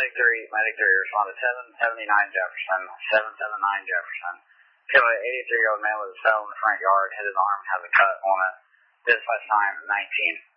Medic 3 responded 779 Jefferson, 779 Jefferson. Killed an 83-year-old man with a saddle in the front yard, hit his arm, has a cut on it. Dispatch time 19.